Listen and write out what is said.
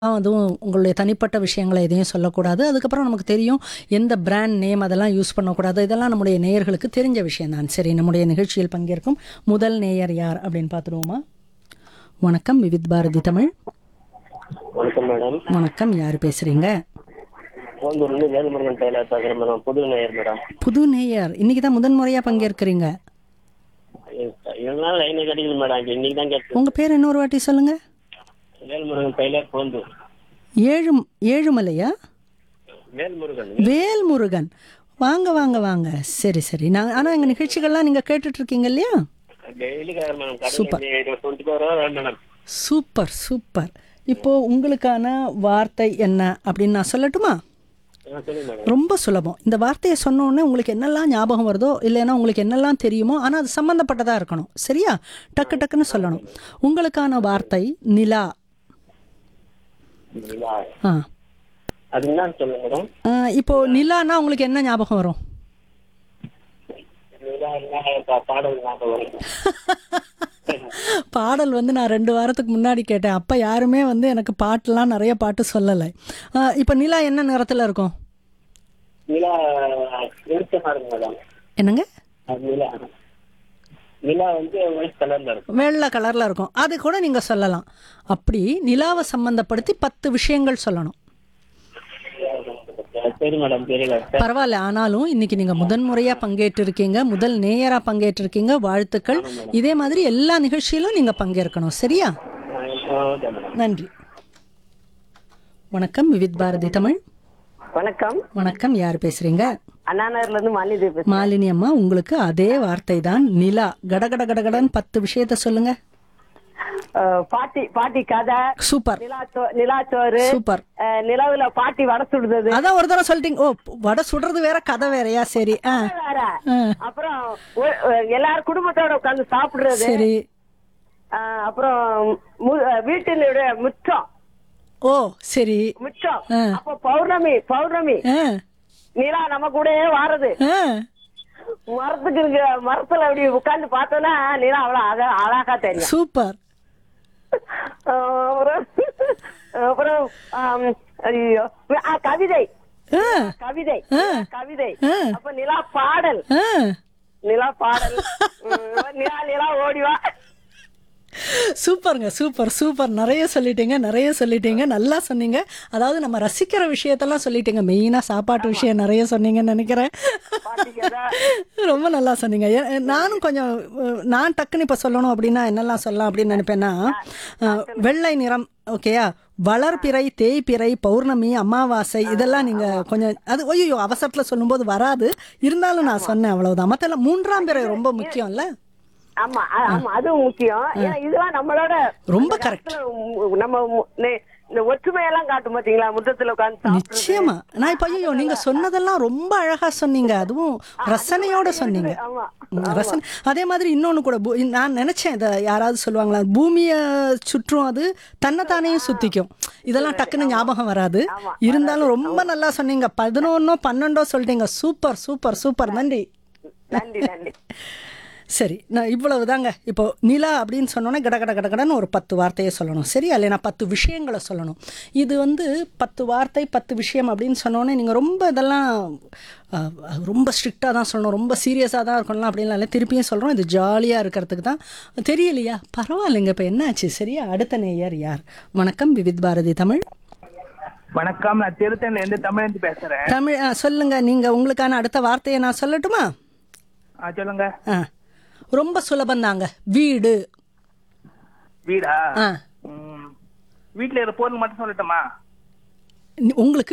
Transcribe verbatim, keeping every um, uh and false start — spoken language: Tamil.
அதுவும் உங்களுடைய தனிப்பட்ட விஷயங்களை எதையும் சொல்லக்கூடாது. அதுக்கப்புறம் நமக்கு தெரியும் எந்த பிராண்ட் நேம் அதெல்லாம் யூஸ் பண்ணக்கூடாது. இதெல்லாம் நம்முடைய நேயர்களுக்கு தெரிஞ்ச விஷயம் தான். சரி, நம்முடைய நிகழ்ச்சியில் பங்கேற்கும் முதல் நேயர் யார் அப்படின்னு பார்த்துருவோமா? வணக்கம், விவித் பாரதி தமிழ். வணக்கம் மேடம். வணக்கம், யார் பேசுறீங்க? கோயம்புத்தூர்ல வேல்முருகன் டெய்லர் பேசுறேன் மேடம். புது நேயர் மேடம். புது நேயர், இன்னைக்கு தான் முதன் முறையா பங்கேற்கிறீங்க. இதனால லைனே கிடைக்கல மேடம். இன்னைக்கு தான் கேட்டு. உங்க பேர் இன்னொரு வாட்டி சொல்லுங்க. வேல்முருகன் டெய்லர் கோயம்புத்தூர். ஏழு ஏழுமலையா? வேல்முருகன். வேல்முருகன், வாங்க வாங்க வாங்க. சரி சரி, நான் ஆனால் எங்கள் நிகழ்ச்சிகள்லாம் நீங்கள் கேட்டுட்டு இருக்கீங்க இல்லையா? டெய்லி கேட்கறேன் madam. Super. Twenty four hour madam. Super super. இப்போ உங்களுக்கான வார்த்தை என்ன அப்படின்னு நான் சொல்லட்டுமா? சொல்லுங்க மேடம். ரொம்ப சுலபம். இந்த வார்த்தையை சொன்ன உடனே உங்களுக்கு என்னெல்லாம் ஞாபகம் வருதோ, இல்லைன்னா உங்களுக்கு என்னெல்லாம் தெரியுமோ, ஆனால் அது சம்மந்தப்பட்டதாக இருக்கணும். சரியா? டக்கு டக்குன்னு சொல்லணும். உங்களுக்கான வார்த்தை நிலா. நிலா. ஆ அது என்னன்னு சொல்லுங்க மேடம். ஆ, இப்போ நிலான்னா உங்களுக்கு என்ன ஞாபகம் வரும்? நிலா என்ன பாடல் ஞாபகம் வரும். பாடல் வந்து நான் ரெண்டு வாரத்துக்கு முன்னாடி கேட்டேன். அப்போ யாருமே வந்து எனக்கு பாட்டுலாம் நிறைய பாட்டு சொல்லலை. இப்போ நிலா என்ன நிறத்தில் இருக்கும்? நிலா வெளிச்சமா இருக்கு மேடம். என்னங்க? அது நிலா நிலா வந்து ஒயிட் கலர்ல இருக்கும். வெள்ளை கலரில் இருக்கும். அது கூட நீங்கள் சொல்லலாம். அப்படி நிலாவை சம்மந்தப்படுத்தி பத்து விஷயங்கள் சொல்லணும். சரி மேடம். தெரியல. பரவாயில்ல, ஆனாலும் இன்னைக்கு நீங்கள் முதன் முறையாக பங்கேற்று இருக்கீங்க, முதல் நேயராக பங்கேற்றிருக்கீங்க. வாழ்த்துக்கள். இதே மாதிரி எல்லா நிகழ்ச்சியிலும் நீங்கள் பங்கேற்கணும். சரியா? Okay madam. நன்றி. வணக்கம், விவித் பாரதி தமிழ். வணக்கம். வணக்கம், யார் பேசுறீங்க? அண்ணாநகர்ல இருந்து மாலினி பேசுறேன். மாலினி அம்மா, உங்களுக்கு அதே வார்த்தை தான், நிலா. கடகட கடகடன் பத்து விஷயத்த சொல்லுங்க. அஹ், பாட்டி பாட்டி கதை. சூப்பர் நிலாச்சோ நிலாச்சோறு. சூப்பர். அஹ், நிலவுல பாட்டி வடை சுடுறது. அதான் ஒரு தடவை சொல்லிட்டீங்க. ஓ, வடை சுடுறது வேற, கதை வேறயா? சரி. ஆ வேற. ஆ, அப்புறம் ஒ- அஹ், எல்லாரும் குடும்பத்தோட உட்கார்ந்து சாப்பிடுறது. சரி. அஹ், அப்புறம் மு- அஹ், வீட்டினுடைய முற்றம் ஓ, சரி. முற்றம். ஆ. அப்ப பௌர்ணமி பௌர்ணமி ஆ நிலா நம்ம கூடயே வாரது. ஆ, மரத்துக்கு இருக்க மரத்துல அப்படி உட்கார்ந்து பார்த்தோன்னா நிலா அவ்வளவு அழ- அழகா தெரியும். சூப்பர். அஹ், அப்புறம் அப்புறம் ஆம், ஐயோ ஆ, கவிதை ஆ கவிதை ஆ. கவிதை. ஆ. அப்ப நிலா பாடல். ஆ, நிலா பாடல். உம், நிலா நிலா ஓடிவா. சூப்பருங்க. Super super. நிறைய சொல்லிட்டீங்க, நிறைய சொல்லிட்டீங்க. நல்லா சொன்னீங்க. அதாவது நம்ம ரசிக்கிற விஷயத்தெல்லாம் சொல்லிட்டீங்க. மெயினாக சாப்பாட்டு விஷயம் நிறைய சொன்னீங்கன்னு நினைக்கிறேன். பாட்டிக்கதா. ரொம்ப நல்லா சொன்னீங்க. ஏ- நானும் கொஞ்சம் அஹ், நான் டக்குன்னு இப்போ சொல்லணும் அப்படின்னா என்னெல்லாம் சொல்லலாம் அப்படின்னு நினைப்பேன்னா, அஹ், வெள்ளை நிறம், ஓகேயா, வளர்பிறை, தேய்பிறை, பௌர்ணமி, அமாவாசை, இதெல்லாம் நீங்கள் கொஞ்சம் அது ஒய்யோ அவசரத்தில் சொல்லும்போது வராது. இருந்தாலும் நான் சொன்னேன், அவ்வளவுதான். மற்றெல்லாம் மூன்றாம் பிறை ரொம்ப முக்கியம்ல. ஆமா அ- ஆமா அதுவும் முக்கியம். ஏன்னா இதெல்லாம் நம்மளோட ரொம்ப அந்த correct. காலத்துல உம் நம்ம மு- நெ- இந்த ஒற்றுமையெல்லாம் காட்டும் பாத்தீங்களா, முற்றத்துல உட்கார்ந்து நிச்சயமா. நான் இப்போ ஐயோ நீங்க சொன்னதெல்லாம் ரொம்ப அழகா சொன்னீங்க. அதுவும் ரசனையோட சொன்னீங்க. ஆமா ம், ரசனை. அதே மாதிரி இன்னொன்னு கூட, பூ- நான் நினைச்சேன் இதை யாராவது சொல்லுவாங்களா, பூமியை சுற்றும் அது தன்னைத்தானையும் சுத்திக்கும். இதெல்லாம் டக்குன்னு ஞாபகம் வராது. இருந்தாலும் ரொம்ப நல்லா சொன்னீங்க. பதினொன்னோ பன்னெண்டோ சொல்லிட்டீங்க. Super super super. நன்றி. நன்றி நன்றி. சரி, நான் இவ்வளவு தாங்க. இப்போ நிலா அப்படின்னு சொன்னோன்னே கட கட கடகடன்னு ஒரு பத்து வார்த்தையை சொல்லணும். சரியா? இல்லைனா பத்து விஷயங்களை சொல்லணும். இது வந்து பத்து வார்த்தை பத்து விஷயம் அப்படின்னு சொன்னோன்னே நீங்கள் ரொம்ப இதெல்லாம் அஹ், ரொம்ப ஸ்ட்ரிக்டாக தான் சொல்லணும், ரொம்ப சீரியஸாக தான் இருக்கணும் அப்படின்லாம் இல்லை. திருப்பியும் சொல்கிறோம், இது ஜாலியாக இருக்கிறதுக்கு தான். தெரியலையா? பரவாயில்லைங்க. இப்போ என்னாச்சு? சரியா? அடுத்த நேயர் யார்? வணக்கம், விவித் பாரதி தமிழ். வணக்கம். நான் திருத்தணில இருந்து தமிழந்தி பேசுறேன். தமிழ். ஆ, சொல்லுங்க. நீங்கள் உங்களுக்கான அடுத்த வார்த்தையை நான் சொல்லட்டுமா? ஆ, சொல்லுங்க. ஆ, ரொம்ப சுலபந்தாங்க. வீடு. வீடா? ஆ, ம். வீட்டுல இருக்கிற பொருள் மட்டும் சொல்லட்டுமா? உங்களுக்கு